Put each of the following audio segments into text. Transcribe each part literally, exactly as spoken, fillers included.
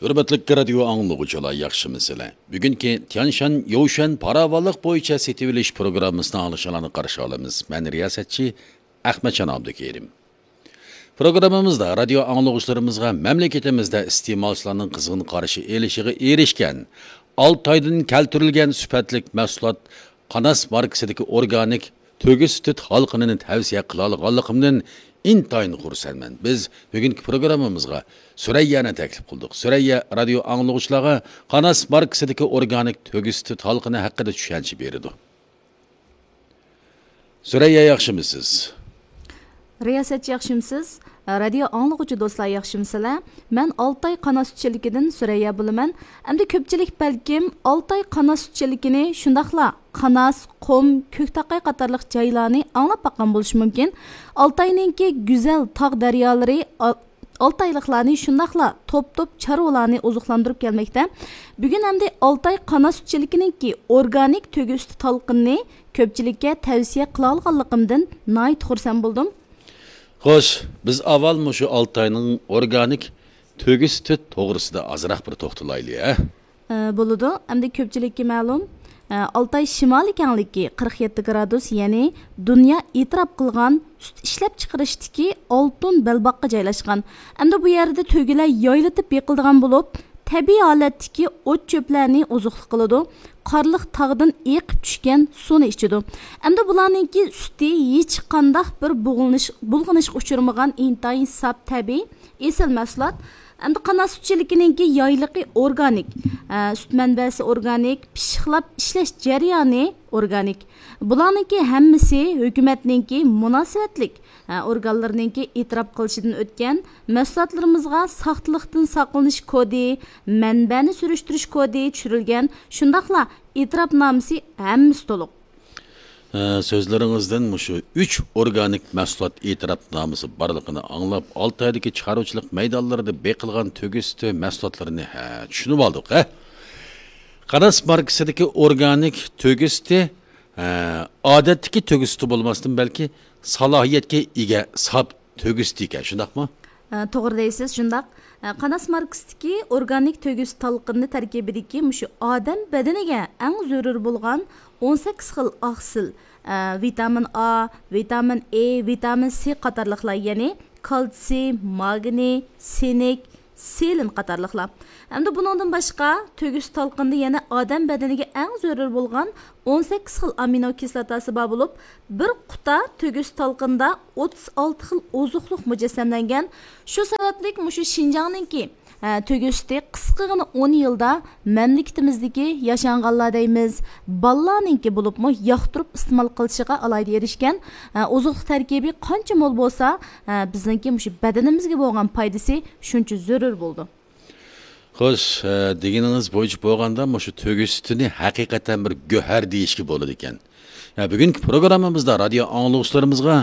Hürmetlik radio anlıqçılar, yaxşımısınızlar? Bugünkü Tianshan Yovshan paravallık boyunca setiviliş programımızda alışılanı karşı alımız. Ben riyasetçi Ahmetcan Abdükerim. Programımızda radio anlıqçılarımızga memleketimizde istimalçılarının kızgın karşı elişiği erişken, Altay'dan keltirilgen süpetlik mahsulat Qanas markasidagi organik to'gi süt halkının tavsiye qılalıqanlığımdan intayın xursandman. Biz bugünkü programımızga Süreyya'ni taklif qildik. Süreyya radio anlıqçılarga Qanas markasidagi organik to'gi süt halkını haqqida tushuncha berdi. Süreyya, yaxshimisiz? Riyasatchi, yaxshimisiz? Radio anlıqçı dostlar, yaxshimsizlar? Men Altay Qanas sütçiligidan Süreyya bo'laman. Endi ko'pchilik balkim Altay Qanas sütçiligini shundaqla Qanas, Qom, Ko'ktaqay qatorliq joylarni anglab boqqan bo'lishi mumkin. Altayninki go'zal tog' daryolari Altaylıqlarni shundaqla top-top chorvalarni ozuqlantirib kelmoqda. Bugun hamda Altay Qanas sütçiligininki organik to'gi süt talqinini ko'pchilikka tavsiya qila olganligimdan nihoyat xursand bo'ldim. Xo'sh, biz avval mushu Altayning organik to'gi süt to'g'risida azroq bir to'xtalaylik, ha? E, bo'ladi. Hamda ko'pchilikka ma'lum, Altay shimoliy kengligi qirq yetti gradus, ya'ni dunyo e'tirof qilgan süt ishlab chiqarishdagi oltin belboqqa joylashgan. Hamda bu yerda to'gilar yoyilitib yiqildigan bo'lib, tabiiy holatdagi o't cho'plarni ozuqlik qiladi. Qarliq tog'dan eqib tushgan suvni ichadi. Hamda bularninki suti hech qanday bir bug'lanish bulg'anish uchirmagan intayin sap tabiiy esil mahsulot. Hamda Qanas sütçiligininki yoyligi organik, süt manbasi organik, pishiqlab ishlash jarayoni organik. Bularninki hammasi hukumatninki munosabatlik organlarininki e'tirof qilishidan o'tgan mahsulotlarimizga saqliqdan saqlanish kodi, manbani surishtirish kodi tushirilgan, shundaqla e'tirofnomasi hammasi to'liq. Sözlerinizden şu üç organik mahsulot e'tirofnomasi barligini anglab, Altaydagi chiqaruvchilik maydonlarida beqilgan to'gi süti mahsulotlarini ha tushunib oldik, ha. Qanas markasidagi organik to'gi süti odatdagi to'gi süti bo'lmasdan balki salohiyatga ega sap to'gi süti ekan, shundaqmi? To'g'ri deysiz, shundaq. Qanas markasidagi organik to'gi süt talqini tarkibidagi mushu odam badaniga eng zarur bo'lgan o'n sakkiz xil oqsil, vitamin A, vitamin E, vitamin C qatorliqlar, ya'ni kalsiy, magniy, senik, selin qatorliqlar. Hamda bundan boshqa to'gi süt talqinida yana odam badaniga eng zarur bo'lgan o'n sakkiz xil amino kislotasi bor bo'lib, bir quta to'gi süt talqinida o'ttiz olti xil ozuqliq mujassamlangan. Shu sababli mushu Xinjiangninki to'gi süti qisqagina o'n yilda mamlakatimizdagi yashanganlar deymiz, balalarninki bo'libmi yoqtirib iste'mol qilishiga alayda erishgan. Ozuqliq tarkibi qancha mo'l bo'lsa, bizningki mushu badanimizga bo'lgan foydasi shuncha zarur bo'ldi. Xo'sh, deganiniz bo'yicha bo'lganda mushu to'gi sütini haqiqatan bir go'har deyishga bo'ladi ekan. Ya bugungi programmamizda radio anglag'uchilarimizga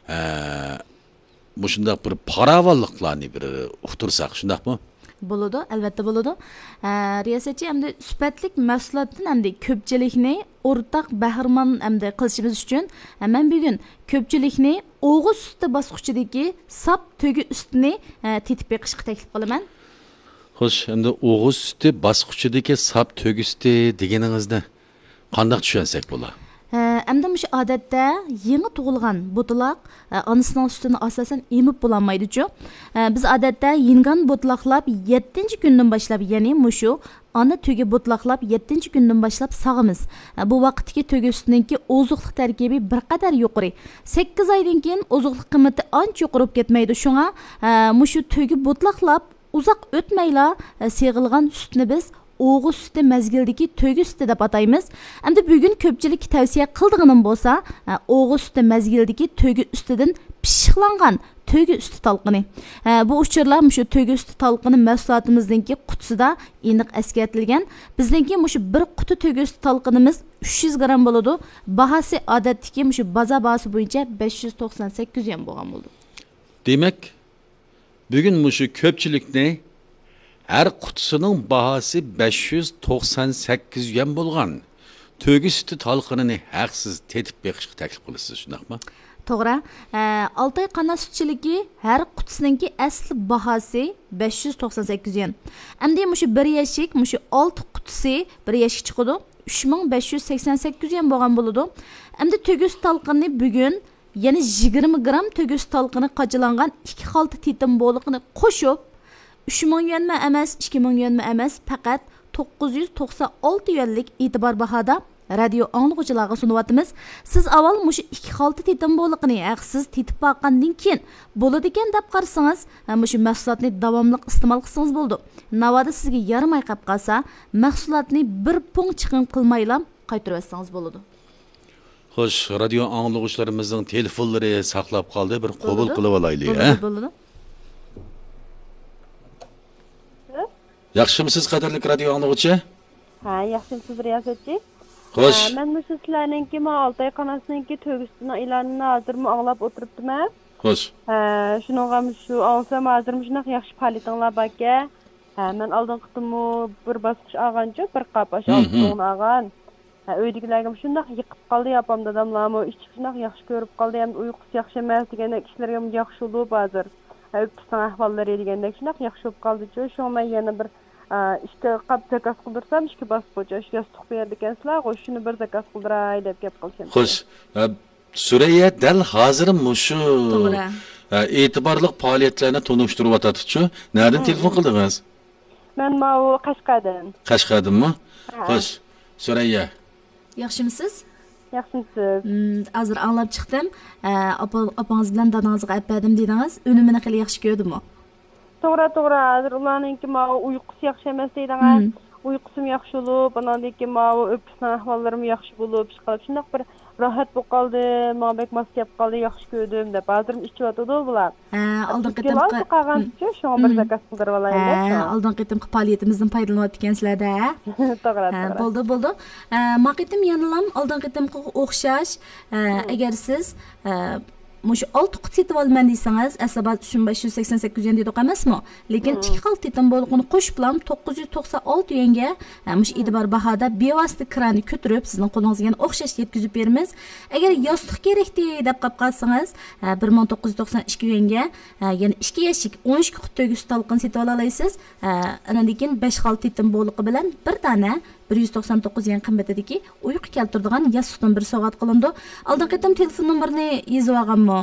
bu shunday bir paravalliqlarni bir uqtirsak, shundaqmi? Bo'ladi, albatta bo'ladi. Riyosatchi, hamda sifatlik mahsulotdan hamda ko'pchilikni o'rtaq bahramon hamda qilishimiz uchun men bugun ko'pchilikni o'g'iz suti bosqichidagi sap to'gi ustini tetib beqishga taklif qilaman. Xo'sh, endi o'g'iz suti bosqichidagi sap to'gi suti deganingizda qanday tushunsak bo'ladi? Hamda mush odatda yangi tug'ilgan butlaq onasining sutini asosan emib bo'lolmaydi-ku. Biz odatda yengan butlaqlab yettinchi kundan boshlab, ya'ni mushu ana to'gi butlaqlab yettinchi kundan boshlab sog'imiz. Bu vaqtdagi to'gi sutiningki ozuqliq tarkibi bir qadar yuqori. sakkiz oydan keyin ozuqliq qiymati ancha yuqorib ketmaydi. Shunga mushu to'gi butlaqlab uzoq o'tmayla seg'ilgan sutni biz o'g'iz süti mezgildagi to'gi süti deb ataymiz. Endi bugun ko'pchilik tavsiya qildiganim bo'lsa, o'g'iz süti mezgildagi to'gi ustidan pishiqlangan to'gi süti talqini. Bu uchurlar mushu to'gi süti talqini mahsulotimizninki qutisida aniq eskartilgan. Bizningki mushu bir quti to'gi süti talqinimiz uch yuz gram bo'ladi. Bahasi odatdagi mushu bozor bahasi bo'yicha besh yuz to'qson sakkiz yuan bo'lgan bo'ldi. Demak, bugun mushu ko'pchilikni her kutusunun bahası besh yuz to'qson sakkiz yuan bo'lgan to'gi süti talqinini haqsiz tetib beqishga taklif qilasiz, shundaqmi? To'g'ri. Altay qanot sutchiligi har qutisininki asli bahasi besh yuz to'qson sakkiz yuan. Endi mushu bir yashik, mushu olti qutisi bir yashik chiqadi. uch ming besh yuz sakson sakkiz yuan bo'lgan bo'ladi. Endi tuguz talqini bugun yana yigirma gram tuguz talqini qachilangan ikki xalta titim bo'liqini qo'shib uch ming yuanmi emas, ikki ming yuanmi emas, faqat to'qqiz yuz to'qson olti yuanlik e'tibor bahoda radio anglag'uchilarga sunyapmiz. Siz avval mushu ikki xalta titim bo'liqini haqsiz titib boqqandan keyin bo'ladi ekan deb qarasangiz, mushu mahsulotni davomli iste'mol qilsangiz bo'ldi. Navoda sizga yaramay qolib qolsa, mahsulotni bir pung chiqim qilmaylam qaytarib olsangiz bo'ladi. Xo'sh, radio anglag'uchilarimizning telefonlari saqlab qoldi, bir qabul qilib olaylik, ha? Bo'ladi. Yaxshimisiz, qadrli radio anglag'uchi? Ha, yaxshimisiz, riyosatchi. Xo'sh. Men mushu sizlarninki ma Altay qanosininki tug'ustining e'lonini hozirmi anglab o'tiribdiman. Xo'sh. Ha, shuningga shu olsam hozirmi shunaqa yaxshi politinglar borga. Ha, men oldin qitimmi bir bosqich olgancha bir qop o'sha oltin olgan. Ha, uydagilarga shundoq yiqib qoldi, yapam dadamlarmi ichib shundoq yaxshi ko'rib qoldi, ham uyqusi yaxshi emas degandek ishlarga yaxshi bo'lib hozir. Ha, o'ptisdan ahvollari degandek shundoq yaxshi bo'lib qoldi-ku. Shu men yana bir ishga qab zakaz qildirsam, ishga bosib qo'yish, ishga yostiq berdi ekansizlar, shuni bir zakaz qildiray deb gap qilsam. Xo'sh, Surayya dal hozir mushu e'tiborli faoliyatlarni tunishtirib o'tadi-chu. Nereden telefon qildingiz? Men ma u Qashqadan. Qashqadanmi? Xo'sh, Surayya. Yaxshimisiz? Yaxshimisiz. Hozir anglab chiqdim. Opangiz bilan dadangizga aytdim dedingiz. Unimini qilib yaxshi ko'rdimi? To'g'ri, to'g'ri. Hozir ularninki ma uyqusi yaxshi emas deydigan. Uyqusim yaxshi bo'lib, bundan keyin ma o'pishdan ahvollarim yaxshi bo'lib, chiqib shundoq bir rahat bo'lib qoldi, mabek mas gap qoldi, yaxshi ko'rdim deb. Hozir ichib o'tadi bular. Ha, oldin qitimqa qolgancha shu bir zakaz qildirib olaylik deb. Ha, oldin qitimqa faoliyatimizdan foydalanib ekansizlar-da. To'g'ri, Ha, to'g'ri. bo'ldi, bo'ldi. Ma qitim yanalam oldin qitimqa o'xshash, agar siz mushu olti qut setib olman desangiz, asabat uch ming besh yuz sakson sakkiz yuan dedik emasmi? Lekin ikki xil titim bo'liqini qo'shib bilan to'qqiz yuz to'qson olti yuanga mush e'tibor bahoda bevosita krani ko'tarib, sizning qo'lingizga o'xshash yetkazib beramiz. Agar yostiq kerakdi deb qolib qolsangiz, bir ming to'qqiz yuz to'qson ikki yuanga, ya'ni ikki yashik o'n ikki qut tuguz talqin setib olasiz. Ana lekin besh xil titim bo'liqi bilan bir dona bir yuz to'qson to'qqiz yuan qimmatidagi uyqu keltiradigan yostiqdan bir soat qilindi. Oldin qitim telefon nomerini yozib olganmi?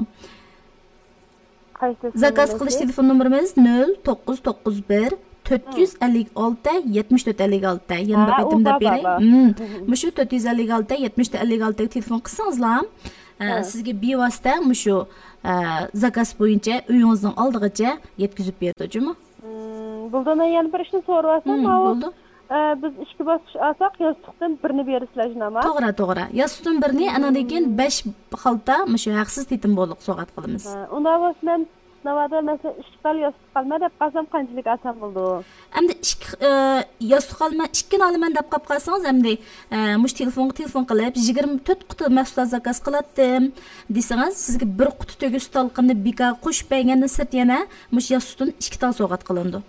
Qaysi? Zakaz qilish telefon nomerimiz nol to'qqiz to'qqiz bir to'rt yuz ellik olti yetmish to'rt ellik olti. Yana bir qitim deb beray. Mushu to'rt yuz ellik olti yetmish to'rt ellik olti ga telefon qilsangizlar, sizga bevosita mushu zakaz bo'yicha uyingizning oldigacha yetkazib berdi, jumi? Bo'ldi, men yana bir ishni so'rayapman. Bo'ldi. Biz ishga bosqich olsak, yostiqdan birini berisizlar shunami? To'g'ri, to'g'ri. Yostiqdan birini, ana lekin besh xalta mushu haqsiz titim bo'liq so'g'at qilamiz. Unda bo'lsa men navada mesela ikki xil yostiq olma deb qolsam qanchalik oson bo'ldi? Endi ikki yostiq olma ikkini olaman deb qolib qolsangiz, endi mush telefonga telefon qilib yigirma to'rt quti mahsulot zakaz qilatdim desangiz, sizga bir quti tuguz talqinni bika qo'shib bergandan sirt yana mush yostiqdan ikki tal so'g'at qilindi.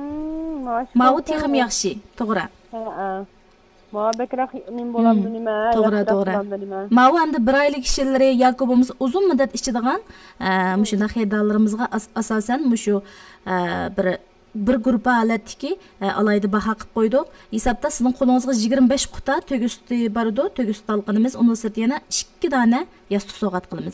Mavu texim yaxshi, to'g'ri. Ha. Ma bekrak men bo'lamdi nima? To'g'ri, to'g'ri. Mavu endi bir oylik ishlarga yoki bo'lmasa uzun muddat ichadigan, mushunda xaridorlarimizga asosan mushu bir bir guruh holatdagi alayda baho qilib qo'ydik. Hisobda sizning qo'lingizga yigirma besh quta tuguzti bordi, tuguz talqinimiz, uni sirt yana ikki dona yostiq so'g'at qilamiz.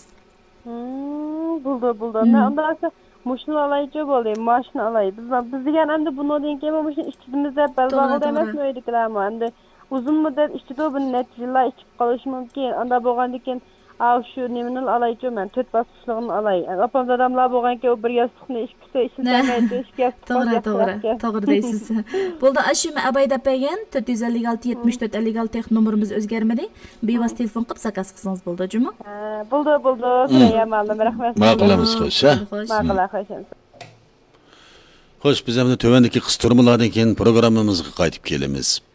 Bo'ldi, bo'ldi. Men unda Muşnu alaycı olayım, maşını alayım. Biz, biz degan endi bundan keyin muşnu işçimizde belbağılda emasmi öydiklarmi? Endi uzun müddet işçide bu neticeler içip kalış mümkün. Anda boğandan keyin av şu nemini alaycı men, töt basışlığını alayım. Apam adamlar boğan ki o bir yastıqni işkisi işletemeydi, işki yastıq. To'g'ri, to'g'ri, to'g'ri deysiz. Bo'ldi, ashuma abayda bergan to'rt yuz ellik olti yetmish to'rt ellik olti nomerimiz o'zgarmadi. Bevosita telefon qilib zakaz qilsangiz bo'ldi, juma? Ha, bo'ldi, bo'ldi. Sizga ma'lum, rahmat. Ma'qulamiz, xo'sh, ha? Ma'qullar, xo'sh. Xo'sh, biz endi tövendeki qisturmalardan keyin programmamizga qaytib kelamiz.